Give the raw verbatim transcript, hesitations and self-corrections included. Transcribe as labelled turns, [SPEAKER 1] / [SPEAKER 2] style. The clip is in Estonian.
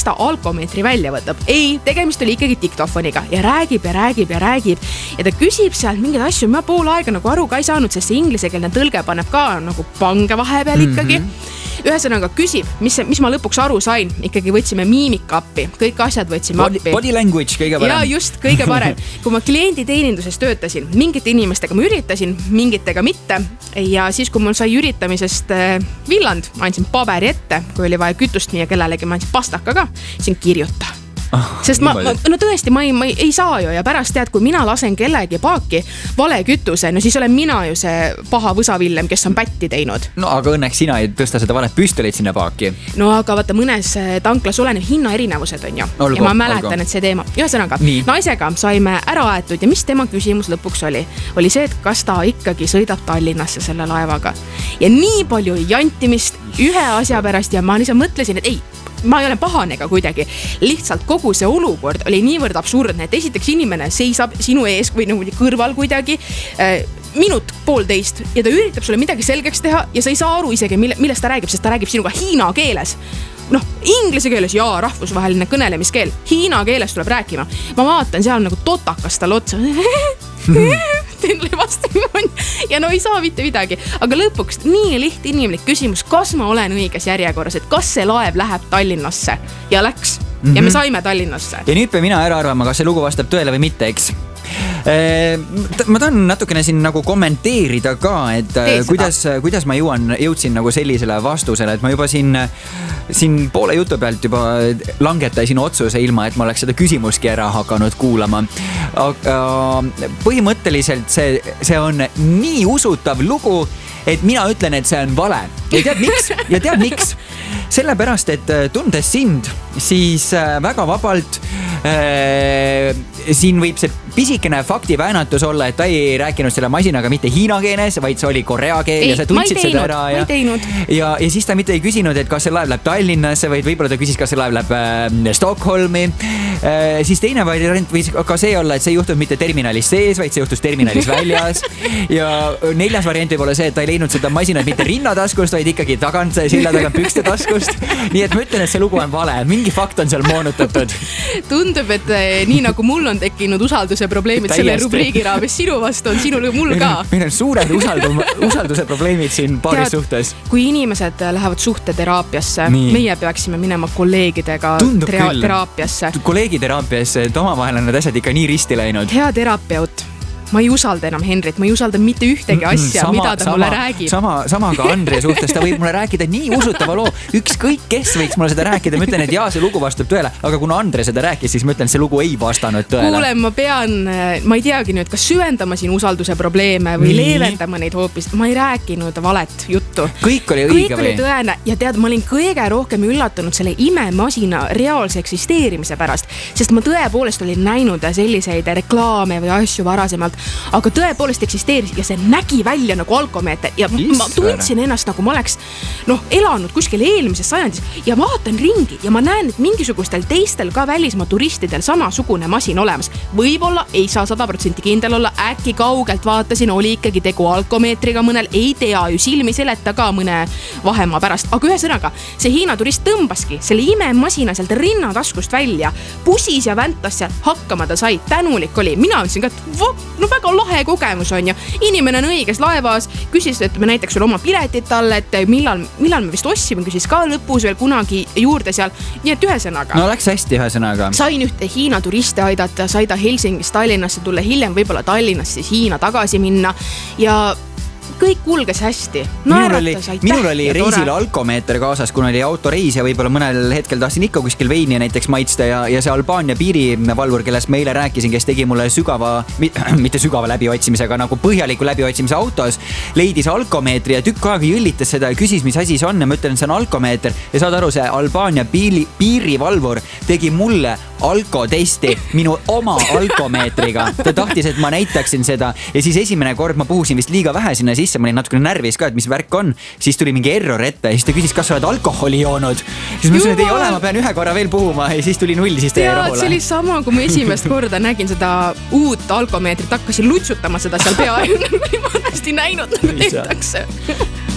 [SPEAKER 1] miks ta alkomeetri välja võtab? Ei, tegemist oli ikkagi diktofoniga ja räägib ja räägib ja räägib ja ta küsib sealt mingeid asju, ma pool aega nagu aru ka ei saanud, sest see ingliskeelne tõlge paneb ka nagu pange vahepeal ikkagi. Mm-hmm. Ühesõnaga küsib, mis, mis ma lõpuks aru sain, ikkagi võtsime miimika appi, kõik asjad võtsime
[SPEAKER 2] body,
[SPEAKER 1] appi.
[SPEAKER 2] Body language kõige parem.
[SPEAKER 1] Ja just, kõige parem. Kui ma klienditeeninduses töötasin, mingite inimestega ma üritasin, mingitega mitte ja siis, kui mul sai üritamisest villand, ma andsin paberi ette, kui oli vaja kütust müüa kellelegi, ma andsin pastaka ka, siin kirjuta. Sest ma, ma, no tõesti, ma ei, ma ei, ei saa ju ja pärast tead, kui mina lasen kellegi paaki vale kütuse, no siis olen mina ju see paha võsavillem, kes on pätti teinud.
[SPEAKER 2] No aga õnneks sina ei tõsta seda valet püstolit sinna paaki.
[SPEAKER 1] No aga vaata mõnes tanklas oleneb hinna erinevused on ju. Olgu, ja ma mäletan, olgu. Et see teema. Ühesõnaga, naisega saime ära aetud ja mis tema küsimus lõpuks oli? Oli see, et kas ta ikkagi sõidab Tallinnasse selle laevaga. Ja nii palju jantimist ühe asja pärast ja ma lihtsalt mõtlesin, et ei, ma ei ole pahane ega kuidagi. Lihtsalt kogu see olukord oli niivõrd absurdne, et esiteks inimene seisab sinu ees või nagu kõrval kuidagi äh, minut poolteist ja ta üritab sulle midagi selgeks teha ja sa ei saa aru isegi, mille, millest ta räägib, sest ta räägib sinuga hiina keeles. Noh, inglise keeles jaa, rahvusvaheline kõnelemiskeel. Hiina keeles tuleb rääkima. Ma vaatan seal nagu totakas tal otsa. ja no ei saa mitte midagi, aga lõpuks nii liht inimlik küsimus, kas ma olen õiges järjekorras, et kas see laev läheb Tallinnasse ja läks mm-hmm. ja me saime Tallinnasse.
[SPEAKER 2] Ja nüüd pean mina ära arvama, kas see lugu vastab tõele või mitte, eks? Ma tahan natukene siin nagu kommenteerida ka, et kuidas, kuidas ma jõuan, jõudsin nagu sellisele vastusele, et ma juba siin, siin poole jutu pealt juba langetasin otsuse ilma, et ma oleks seda küsimuski ära hakanud kuulama. Aga põhimõtteliselt see, see on nii usutav lugu, et mina ütlen, et see on vale. Ja tead miks? Ja tead miks? Sellepärast, et tundes sind, siis väga vabalt äh, siin võib see pisikene faktiväänatus olla, et ta ei rääkinud selle masinaga mitte hiina keeles, vaid see oli korea keel ei, ja sa tundsid seda ära. Ja, ja, ja siis ta mitte ei küsinud, et kas see laev läheb Tallinnasse, vaid võib-olla ta küsis, kas see laev läheb äh, Stockholmi. Äh, siis teine variant võis ka see olla, et see juhtus mitte terminalis sees, vaid see juhtus terminalis väljas. Ja neljas variant võib olla see, et ta ei leidnud seda masinat mitte rinnataskust, vaid ikkagi tagant silla tagant pükste taskust. Nii et ma ütlen, et see lugu on vale. Mingi fakt on seal moonutatud.
[SPEAKER 1] Tundub, et nii nagu mul on tekkinud usalduse probleemid selle rubriigi raames sinu vastu on sinul mul ka.
[SPEAKER 2] Meil on suured usaldum, usalduse probleemid siin paaris Tead, suhtes.
[SPEAKER 1] Kui inimesed lähevad suhteteraapiasse, Nii. meie peaksime minema kolleegidega tera- teraapiasse.
[SPEAKER 2] Kolleegiteraapiasse, et omavahel on need asjad ikka nii risti läinud.
[SPEAKER 1] Hea terapeut. Ma ei usalda enam Henrit, ma ei usalda mitte ühtegi asja, sama, mida ta sama, mulle räägib.
[SPEAKER 2] Sama, sama ka Andre suhtes, ta võib mulle rääkida nii usutava loo. Ükskõik kes võiks mulle seda rääkida, ma ütlen, et jaa, see lugu vastab tõele. Aga kuna Andre seda rääkis, siis ma ütlen, et see lugu ei vastanud tõele.
[SPEAKER 1] Kuule, ma pean, ma ei teagi nüüd, kas süvendama siin usalduse probleeme või nii. Leevendama neid hoopis. Ma ei rääkinud valet juttu.
[SPEAKER 2] Kõik oli õige
[SPEAKER 1] Kõik
[SPEAKER 2] või?
[SPEAKER 1] Oli tõene. Ja tead, ma olin kõige rohkem üllatunud selle imemasina reaalse eksisteerimise pärast, sest ma tõepoolest olin näinud selliseid reklaame või asju varasemalt, aga tõepoolest eksisteeris ja see nägi välja nagu alkomeeter ja Issar. Ma tundsin ennast nagu ma oleks noh, elanud kuskil eelmises sajandis ja vaatan ringi ja ma näen, et mingisugustel teistel ka välismaa turistidel samasugune masin olemas. Võib-olla ei saa sada protsenti kindel olla, äkki kaugelt vaatasin, oli ikkagi tegu alkomeetriga mõnel, ei tea ju silmi seleta ka mõne vahemaa pärast, aga ühesõnaga see Hiina turist tõmbaski selle imemasina sealt rinnataskust välja, pusis ja väntas seal, hakkama ta sai, tänulik oli, mina ütlesin ka, et vo, no väga lahe kogemus on ju. Inimene on õiges laevas, küsis, et me näiteks sul oma piletit talle, et millal, millal me vist ossime, küsis ka lõpus veel kunagi juurde seal. Nii et ühesõnaga.
[SPEAKER 2] No läks hästi ühesõnaga.
[SPEAKER 1] Sain ühte Hiina turiste aidata, sai ta Helsingist Tallinnasse tulla, hiljem võib-olla Tallinnasse siis Hiina tagasi minna ja kõik kulges hästi.
[SPEAKER 2] Minul oli, minul oli reisile alkomeeter kaasas, kuna oli autoreis ja võib-olla mõnel hetkel tahtsin ikka kuskil veini näiteks maitsta ja, ja see Albaania piirivalvur, kellest ma eile rääkisin, kes tegi mulle sügava, mitte sügava läbiotsimisega, nagu põhjaliku läbiotsimise autos, leidis alkomeetri ja tükk aega jõllitas seda ja küsis, mis asi see on ja ma ütlen, see on alkomeeter ja saad aru, see Albaania piiri, piirivalvur tegi mulle alkotesti minu oma alkomeetriga. Ta tahtis, et ma näitaksin seda ja siis esimene kord ma puhusin vist liiga vähe sinna sisse, ma olin natukene närvis ka, et mis värk on. Siis tuli mingi error ette ja siis ta küsis, kas sa oled alkoholi joonud. Siis ma ütlesin, et ei ole, ma pean ühe korra veel puhuma ja siis tuli null, siis teie rahule.
[SPEAKER 1] See oli sama, kui ma esimest korda nägin seda uut alkomeetrit, hakkasin lutsutama seda seal pea. Ma olen hästi näinud, nagu tehtakse.